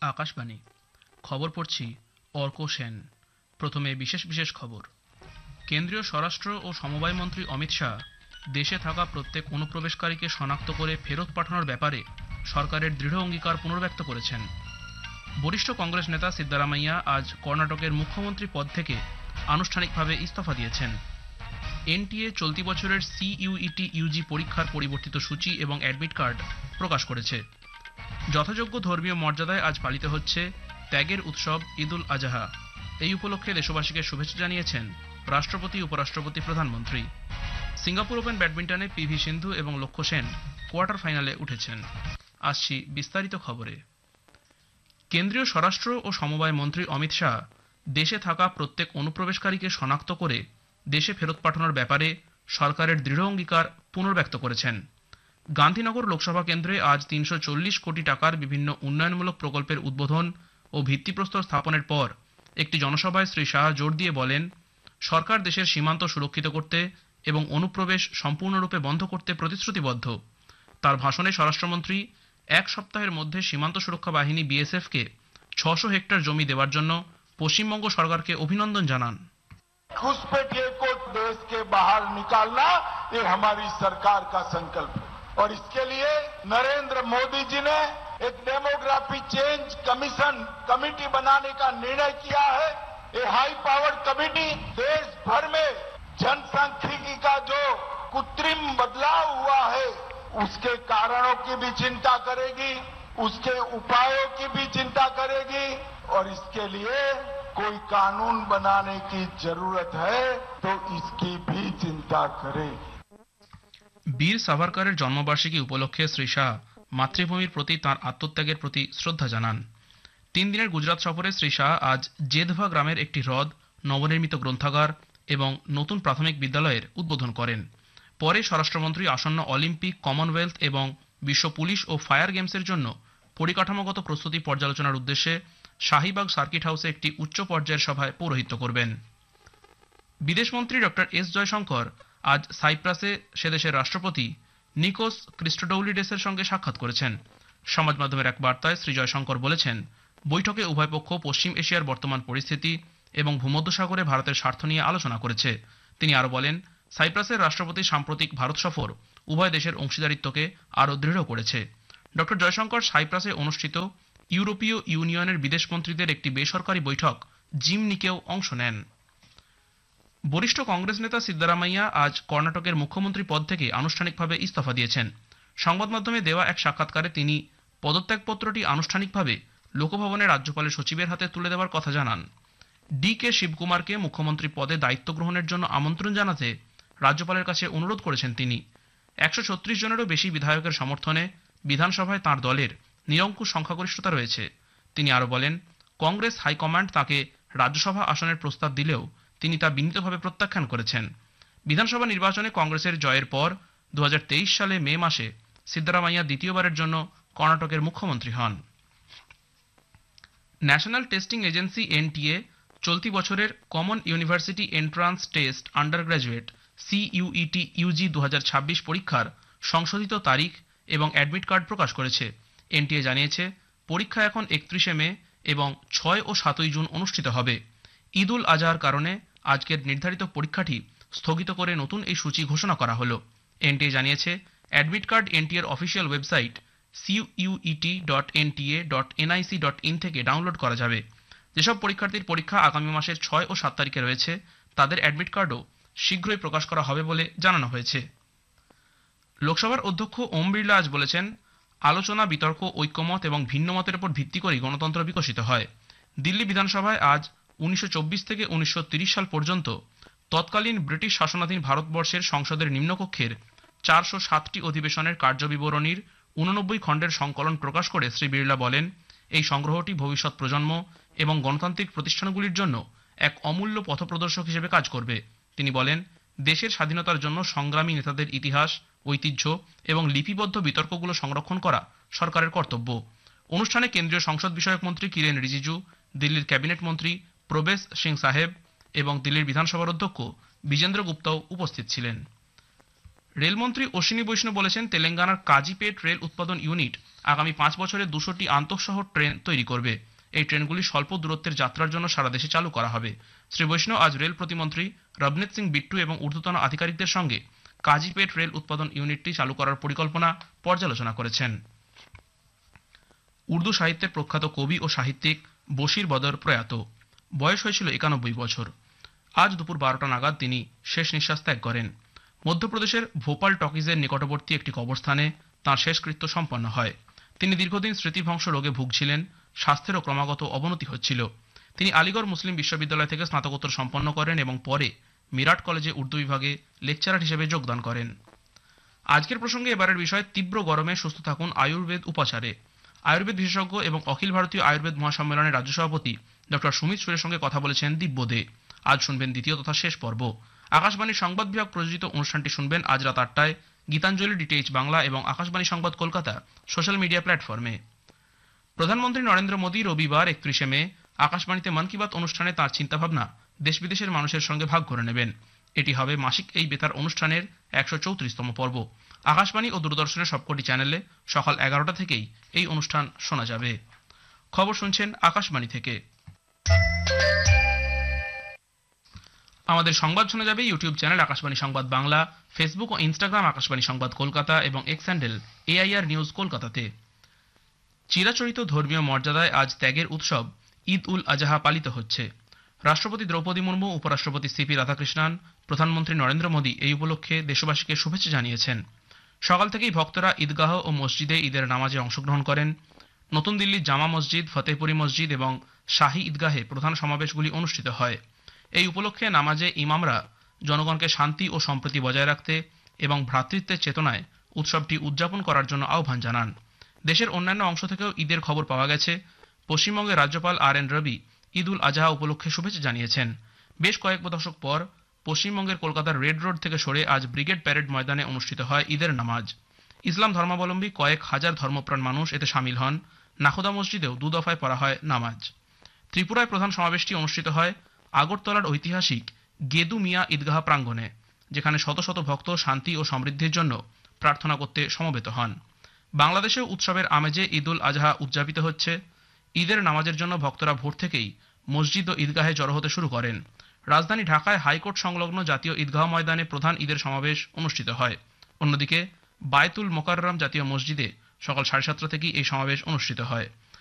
আকাশবাণী খবর পড়ছি অর্ক সেন। প্রথমে বিশেষ বিশেষ খবর। কেন্দ্রীয় স্বরাষ্ট্র ও সমবায় মন্ত্রী অমিত শাহ দেশে থাকা প্রত্যেক অনুপ্রবেশকারীকে শনাক্ত করে ফেরত পাঠানোর ব্যাপারে সরকারের দৃঢ় অঙ্গীকার পুনর্ব্যক্ত করেছেন। বরিষ্ঠ কংগ্রেস নেতা সিদ্দারামাইয়া আজ কর্ণাটকের মুখ্যমন্ত্রী পদ থেকে আনুষ্ঠানিকভাবে ইস্তফা দিয়েছেন। এনটিএ চলতি বছরের সিইউইটি ইউজি পরীক্ষার পরিবর্তিত সূচি এবং অ্যাডমিট কার্ড প্রকাশ করেছে। যথাযোগ্য ধর্মীয় মর্যাদায় আজ পালিত হচ্ছে ত্যাগের উৎসব ঈদ উল আজহা। এই উপলক্ষে দেশবাসীকে শুভেচ্ছা জানিয়েছেন রাষ্ট্রপতি, উপরাষ্ট্রপতি, প্রধানমন্ত্রী। সিঙ্গাপুর ওপেন ব্যাডমিন্টনে পিভি সিন্ধু এবং লক্ষ্য সেন কোয়ার্টার ফাইনালে উঠেছেন। আসছি বিস্তারিত খবরে। কেন্দ্রীয় স্বরাষ্ট্র ও সমবায় মন্ত্রী অমিত শাহ দেশে থাকা প্রত্যেক অনুপ্রবেশকারীকে শনাক্ত করে দেশে ফেরত পাঠানোর ব্যাপারে সরকারের দৃঢ় অঙ্গীকার পুনর্ব্যক্ত করেছেন। গান্ধীনগর লোকসভা কেন্দ্রে আজ ৩৪০ কোটি টাকার বিভিন্ন উন্নয়নমূলক প্রকল্পের উদ্বোধন ও ভিত্তিপ্রস্তর স্থাপনের পর একটি জনসভায় শ্রী শাহ জোর দিয়ে বলেন, সরকার দেশের সীমান্ত সুরক্ষিত করতে এবং অনুপ্রবেশ সম্পূর্ণরূপে বন্ধ করতে প্রতিশ্রুতিবদ্ধ। তার ভাষণে স্বরাষ্ট্রমন্ত্রী এক সপ্তাহের মধ্যে সীমান্ত সুরক্ষা বাহিনী বিএসএফকে ৬০০ হেক্টর জমি দেওয়ার জন্য পশ্চিমবঙ্গ সরকারকে অভিনন্দন জানান। घुसपैठिए को देश के बाहर निकालना ये हमारी सरकार का संकल्प है और इसके लिए नरेंद्र मोदी जी ने एक डेमोग्राफी चेंज कमीशन कमेटी बनाने का निर्णय किया है। ये हाई पावर्ड कमेटी देश भर में जनसांख्यिकी का जो कृत्रिम बदलाव हुआ है उसके कारणों की भी चिंता करेगी, उसके उपायों की भी चिंता करेगी और इसके लिए कोई कानून बनाने की जरूरत है तो इसकी भी चिंता करेगी। বীর সাভারকরের জন্মবার্ষিকী উপলক্ষে শ্রী শাহ মাতৃভূমির প্রতি তাঁর আত্মত্যাগের প্রতি শ্রদ্ধা জানান। ৩ দিনের গুজরাট সফরে শ্রী শাহ আজ জেধভা গ্রামের একটি হ্রদ, নবনির্মিত গ্রন্থাগার এবং নতুন প্রাথমিক বিদ্যালয়ের উদ্বোধন করেন। পরে স্বরাষ্ট্রমন্ত্রী আসন্ন অলিম্পিক, কমনওয়েলথ এবং বিশ্ব পুলিশ ও ফায়ার গেমসের জন্য পরিকাঠামোগত প্রস্তুতি পর্যালোচনার উদ্দেশ্যে শাহীবাগ সার্কিট হাউসে একটি উচ্চ পর্যায়ের সভায় পৌরোহিত্য করবেন। বিদেশমন্ত্রী ডক্টর এস জয়শঙ্কর আজ সাইপ্রাসে সেদেশের রাষ্ট্রপতি নিকোস ক্রিস্টোডৌলিডেসের সঙ্গে সাক্ষাৎ করেছেন। সমাজ মাধ্যমের এক বার্তায় শ্রী জয়শঙ্কর বলেছেন, বৈঠকে উভয় পক্ষ পশ্চিম এশিয়ার বর্তমান পরিস্থিতি এবং ভূমধ্যসাগরে ভারতের স্বার্থ নিয়ে আলোচনা করেছে। তিনি আরও বলেন, সাইপ্রাসের রাষ্ট্রপতির সাম্প্রতিক ভারত সফর উভয় দেশের অংশীদারিত্বকে আরও দৃঢ় করেছে। ডক্টর জয়শঙ্কর সাইপ্রাসে অনুষ্ঠিত ইউরোপীয় ইউনিয়নের বিদেশমন্ত্রীদের একটি বেসরকারি বৈঠক জিমনিকেও অংশ নেন। বরিষ্ঠ কংগ্রেস নেতা সিদ্দারামাইয়া আজ কর্ণাটকের মুখ্যমন্ত্রী পদ থেকে আনুষ্ঠানিকভাবে ইস্তফা দিয়েছেন। সংবাদ মাধ্যমে দেওয়া এক সাক্ষাৎকারে তিনি পদত্যাগপত্রটি আনুষ্ঠানিকভাবে লোকভবনের রাজ্যপালের সচিবের হাতে তুলে দেওয়ার কথা জানান। ডি কে শিবকুমারকে মুখ্যমন্ত্রী পদে দায়িত্ব গ্রহণের জন্য আমন্ত্রণ জানাতে রাজ্যপালের কাছে অনুরোধ করেছেন তিনি। ১৩৬ জনেরও বেশি বিধায়কের সমর্থনে বিধানসভায় তাঁর দলের নিরঙ্কুশ সংখ্যাগরিষ্ঠতা রয়েছে। তিনি আরও বলেন, কংগ্রেস হাইকমান্ড তাঁকে রাজ্যসভা আসনের প্রস্তাব দিলেও তিনি তা বিনীতভাবে প্রত্যাখ্যান করেছেন। বিধানসভা নির্বাচনে কংগ্রেসের জয়ের পর ২০২৩ সালে মে মাসে সিদ্দারামাইয়া দ্বিতীয়বারের জন্য কর্ণাটকের মুখ্যমন্ত্রী হন। ন্যাশনাল টেস্টিং এজেন্সি এনটিএ চলতি বছরের common university entrance test undergraduate CUET Yuji ২০২৬ পরীক্ষার সংশোধিত তারিখ এবং অ্যাডমিট কার্ড প্রকাশ করেছে। এনটিএ জানিয়েছে, পরীক্ষা এখন ৩১শে মে এবং ৬ ও ৭ই জুন অনুষ্ঠিত হবে। ঈদ উল আজহার কারণে আজকের নির্ধারিত পরীক্ষাটি স্থগিত করে নতুন এই সূচি ঘোষণা করা হলো। এনটিএ জানিয়েছে, admit card এনটিএর official website cuet.nta.nic.in থেকে ডাউনলোড করা যাবে। যেসব পরীক্ষার্থীর পরীক্ষা আগামী মাসের ৬ ও ৭ তারিখে রয়েছে তাদের অ্যাডমিট কার্ডও শীঘ্রই প্রকাশ করা হবে বলে জানানো হয়েছে। লোকসভার অধ্যক্ষ ওম বিড়লা আজ বলেছেন, আলোচনা, বিতর্ক, ঐক্যমত এবং ভিন্ন মতের উপর ভিত্তি করেই গণতন্ত্র বিকশিত হয়। দিল্লি বিধানসভায় আজ ১৯২৪ থেকে ১৯৩০ সাল পর্যন্ত তৎকালীন ব্রিটিশ শাসনাধীন ভারতবর্ষের সংসদের নিম্নকক্ষের ৪০৭টি অধিবেশনের কার্যবিবরণীর ৮৯ খণ্ডের সংকলন প্রকাশ করে শ্রী বিড়লা বলেন, এই সংগ্রহটি ভবিষ্যৎ প্রজন্ম এবং গণতান্ত্রিক প্রতিষ্ঠানগুলির জন্য এক অমূল্য পথপ্রদর্শক হিসেবে কাজ করবে। তিনি বলেন, দেশের স্বাধীনতার জন্য সংগ্রামী নেতাদের ইতিহাস, ঐতিহ্য এবং লিপিবদ্ধ বিতর্কগুলো সংরক্ষণ করা সরকারের কর্তব্য। অনুষ্ঠানে কেন্দ্রীয় সংসদ বিষয়ক মন্ত্রী কিরেন রিজিজু, দিল্লির ক্যাবিনেট মন্ত্রী প্রবেশ সিং সাহেব এবং দিল্লির বিধানসভার অধ্যক্ষ বিজেন্দ্র গুপ্তাও উপস্থিত ছিলেন। রেলমন্ত্রী অশ্বিনী বৈষ্ণব বলেছেন, তেলেঙ্গানার কাজিপেট রেল উৎপাদন ইউনিট আগামী 5 বছরে 200টি আন্তঃশহর ট্রেন তৈরি করবে। এই ট্রেনগুলি স্বল্প দূরত্বের যাত্রার জন্য সারা দেশে চালু করা হবে। শ্রী বৈষ্ণব আজ রেল প্রতিমন্ত্রী রবনীত সিং বিট্টু এবং ঊর্ধ্বতন আধিকারিকদের সঙ্গে কাজীপেট রেল উৎপাদন ইউনিটটি চালু করার পরিকল্পনা পর্যালোচনা করেছেন। উর্দু সাহিত্যের প্রখ্যাত কবি ও সাহিত্যিক বশির বদর প্রয়াত। বয়স হয়েছিল 91 বছর। আজ দুপুর 12টা নাগাদ তিনি শেষ নিঃশ্বাস ত্যাগ করেন। মধ্যপ্রদেশের ভোপাল টকিজের নিকটবর্তী একটি কবরস্থানে তাঁর শেষকৃত্য সম্পন্ন হয়। তিনি দীর্ঘদিন স্মৃতিভ্রংশ রোগে ভুগছিলেন, স্বাস্থ্যেরও ক্রমাগত অবনতি হচ্ছিল। তিনি আলিগড় মুসলিম বিশ্ববিদ্যালয় থেকে স্নাতকোত্তর সম্পন্ন করেন এবং পরে মিরাট কলেজে উর্দু বিভাগে লেকচারার হিসেবে যোগদান করেন। আজকের প্রসঙ্গে এবারের বিষয় তীব্র গরমে সুস্থ থাকুন আয়ুর্বেদ উপাচারে। আয়ুর্বেদ বিশেষজ্ঞ এবং অখিল ভারতীয় আয়ুর্বেদ মহাসম্মেলনের রাজ্য সভাপতি ডক্টর সুমিত সুরের সঙ্গে কথা বলেছেন দিব্য দে। আজ শুনবেন দ্বিতীয় তথা শেষ পর্ব। আকাশবাণীর সংবাদ বিভাগ প্রযোজিত অনুষ্ঠানটি শুনবেন আজ রাত 8টায় গীতাঞ্জলি ডিটিএইচ বাংলা এবং আকাশবাণী সংবাদ কলকাতা সোশ্যাল মিডিয়া প্ল্যাটফর্মে। প্রধানমন্ত্রী নরেন্দ্র মোদী রবিবার 31শে মে আকাশবাণীতে মন কি বাত অনুষ্ঠানে তাঁর চিন্তাভাবনা দেশ বিদেশের মানুষের সঙ্গে ভাগ করে নেবেন। এটি হবে মাসিক এই বেতার অনুষ্ঠানের 134তম পর্ব। আকাশবাণী ও দূরদর্শনের সবকটি চ্যানেলে সকাল 11টা থেকেই এই অনুষ্ঠান শোনা যাবে। খবর শুনছেন আকাশবাণী থেকে। আমাদের সংবাদ শোনা যাবে ইউটিউব চ্যানেল আকাশবাণী সংবাদ বাংলা, ফেসবুক ও ইনস্টাগ্রাম আকাশবাণী সংবাদ কলকাতা এবং এক্স হ্যান্ডেল AIR নিউজ কলকাতাতে। চিরাচরিত ধর্মীয় মর্যাদায় আজ ত্যাগের উৎসব ঈদ উল আজহা পালিত হচ্ছে। রাষ্ট্রপতি দ্রৌপদী মুর্মু, উপরাষ্ট্রপতি CP রাধাকৃষ্ণন, প্রধানমন্ত্রী নরেন্দ্র মোদী এই উপলক্ষে দেশবাসীকে শুভেচ্ছা জানিয়েছেন। সকাল থেকেই ভক্তরা ঈদগাহ ও মসজিদে ঈদের নামাজে অংশগ্রহণ করেন। নতুন দিল্লির জামা মসজিদ, ফতেহপুরি মসজিদ এবং শাহী ঈদগাহে প্রধান সমাবেশগুলি অনুষ্ঠিত হয়। এই উপলক্ষে নামাজে ইমামরা জনগণকে শান্তি ও সম্প্রীতি বজায় রাখতে এবং ভ্রাতৃত্বের চেতনায় উৎসবটি উদযাপন করার জন্য আহ্বান জানান। দেশের অন্যান্য অংশ থেকেও ঈদের খবর পাওয়া গেছে। পশ্চিমবঙ্গের রাজ্যপাল RN রবি ঈদ উল আজহা উপলক্ষে শুভেচ্ছা জানিয়েছেন। বেশ কয়েক দশক পর পশ্চিমবঙ্গের কলকাতার রেড রোড থেকে সরে আজ ব্রিগেড প্যারেড ময়দানে অনুষ্ঠিত হয় ঈদের নামাজ। ইসলাম ধর্মাবলম্বী কয়েক হাজার ধর্মপ্রাণ মানুষ এতে সামিল হন। নাখোদা মসজিদেও 2 দফায় পড়া হয় নামাজ। ত্রিপুরায় প্রধান সমাবেশটি অনুষ্ঠিত হয় আগরতলার ঐতিহাসিক গেদু মিয়া ঈদগাহ প্রাঙ্গণে, যেখানে শত শত ভক্ত শান্তি ও সমৃদ্ধির জন্য প্রার্থনা করতে সমবেত হন। বাংলাদেশেও উৎসবের আমেজে ঈদ উল আজহা উদযাপিত হচ্ছে। ঈদের নামাজের জন্য ভক্তরা ভোর থেকেই মসজিদ ও ঈদগাহে জড়ো হতে শুরু করেন। রাজধানী ঢাকায় হাইকোর্ট সংলগ্ন জাতীয় ঈদগাহ ময়দানে প্রধান ঈদের সমাবেশ অনুষ্ঠিত হয়। অন্যদিকে বায়তুল মোকাররম জাতীয় মসজিদে সকাল 7:30 থেকেই এই সমাবেশ অনুষ্ঠিত হয়।